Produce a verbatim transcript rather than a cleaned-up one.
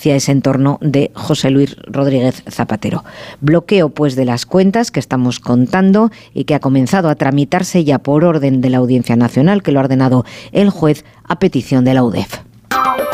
hacia ese entorno de José Luis Rodríguez Zapatero. Bloqueo, pues, de las cuentas que estamos contando y que ha comenzado a tramitarse ya por orden de la Audiencia Nacional, que lo ha ordenado el juez a petición de la U D E F.